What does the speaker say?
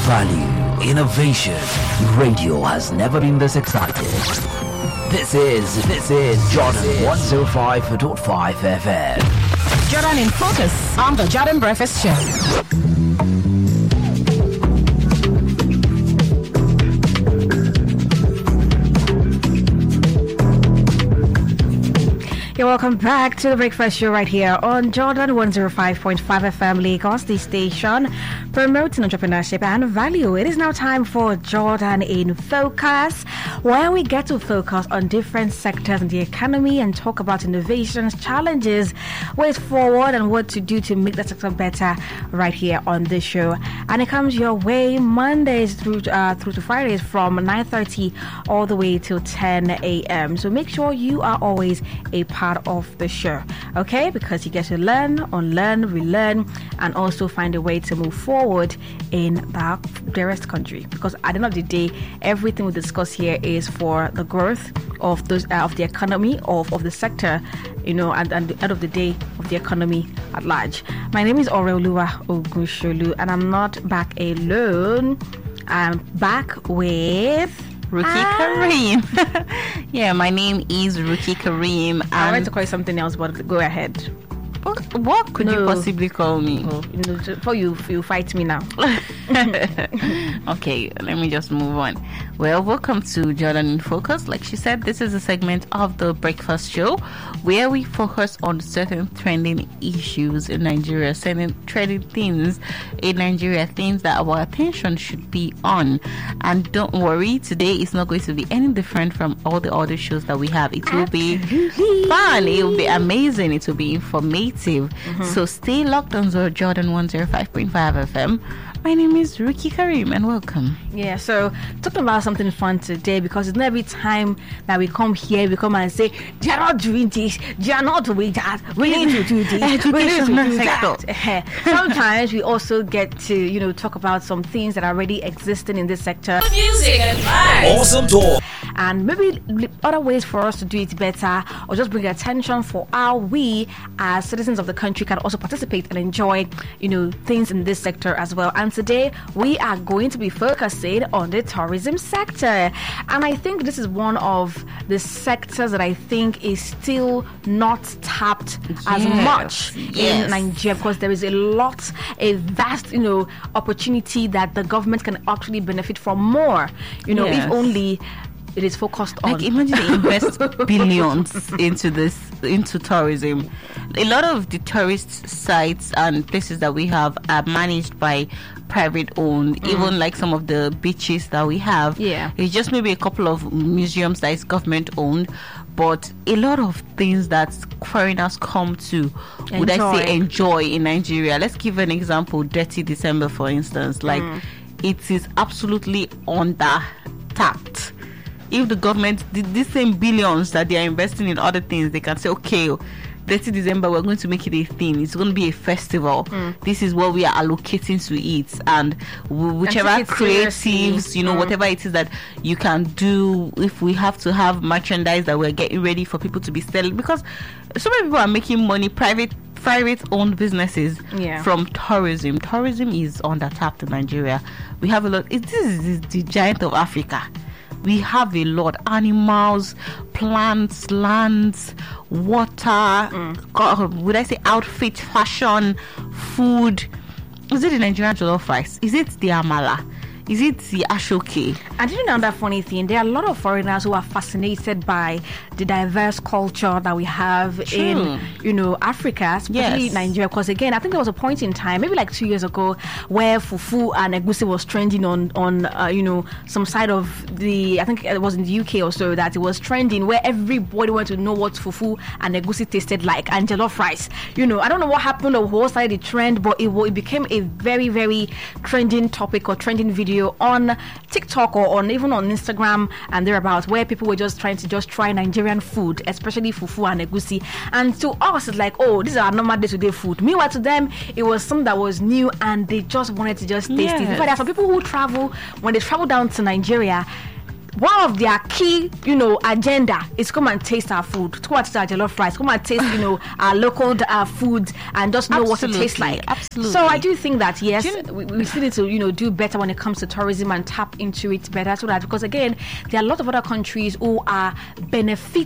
Value, innovation. Radio has never been this excited. This is Jordan 105.5 FM. Jordan in Focus on the Jordan Breakfast Show. You're welcome back to the Breakfast Show right here on Jordan 105.5 FM Lagos, the station promoting entrepreneurship and value. It is now time for Jordan in Focus, where we get to focus on different sectors in the economy and talk about innovations, challenges, ways forward, and what to do to make the sector better right here on this show. And it comes your way Mondays through to Fridays from 9:30 all the way till 10 a.m. So make sure you are always a part of the show, okay? Because you get to learn, unlearn, relearn, and also find a way to move forward in the rest country. Because at the end of the day, everything we discuss here is for the growth of those of the economy of the sector, you know, and the end of the day of the economy at large. My name is Oreoluwa Ogunsholu, and I'm not back alone. I'm back with Ruki Kareem. Yeah, my name is Ruki Kareem. I wanted to call you something else, but go ahead. What could you possibly call me? Before you fight me now. Okay, let me just move on. Well, welcome to Jordan in Focus. Like she said, this is a segment of the Breakfast Show where we focus on certain trending issues in Nigeria, certain trending things in Nigeria, things that our attention should be on. And don't worry, today is not going to be any different from all the other shows that we have. It will be fun, it will be amazing, it will be informative. So stay locked on Jordan 105.5 FM. My name is Ruki Kareem, and welcome. Yeah, so talking about something fun today, because it's not every time that we come here, we come and say, they are not doing this, they are not doing that, we need to do this, we need to do that. Sometimes we also get to, you know, talk about some things that are already existing in this sector. Music advice. Awesome talk. And maybe other ways for us to do it better, or just bring attention for how we as citizens of the country can also participate and enjoy, you know, things in this sector as well. And today we are going to be focusing on the tourism sector, and I think this is one of the sectors that I think is still not tapped as much in Nigeria, because there is a vast, you know, opportunity that the government can actually benefit from more, you know, if only it is focused on. Like, imagine they invest billions into tourism. A lot of the tourist sites and places that we have are managed by private owned. Even like some of the beaches that we have, it's just maybe a couple of museums that is government owned. But a lot of things that foreigners come to, would I say, enjoy in Nigeria. Let's give an example. Dirty December, for instance. Like, it is absolutely under-tapped. If the government did the same billions that they are investing in other things, they can say, okay, 30 December, we're going to make it a thing. It's going to be a festival. This is what we are allocating to it. And whichever creatives, you know, whatever it is that you can do, if we have to have merchandise that we're getting ready for people to be selling, because so many people are making money, private owned businesses from tourism. Tourism is undertapped in Nigeria. We have a lot. This is the giant of Africa. We have a lot: animals, plants, lands, water, would I say outfit, fashion, food. Is it the Nigerian jollof rice? Is it the amala? Is it the ashoke? And you know that funny thing, there are a lot of foreigners who are fascinated by the diverse culture that we have in, you know, Africa, especially Nigeria. Because again, I think there was a point in time, maybe like 2 years ago, where fufu and egusi was trending on you know, some side of the, I think it was in the UK or so, that it was trending, where everybody wanted to know what fufu and egusi tasted like, and jollof rice. You know, I don't know what happened or what started the trend, but it became a very, very trending topic or trending video on TikTok or even on Instagram and thereabouts, where people were just trying to just try Nigerian food, especially fufu and egusi. And to us, it's like, oh, this is our normal day-to-day food. Meanwhile, to them, it was something that was new, and they just wanted to just taste it. In fact, there are some people who travel, when they travel down to Nigeria, one of their key, agenda is come and taste our food, to come and taste our jollof rice, come and taste, our local food, and just know what it tastes like. Absolutely. So I do think that yes, we still need to, do better when it comes to tourism and tap into it better, so that, because again, there are a lot of other countries who are benefiting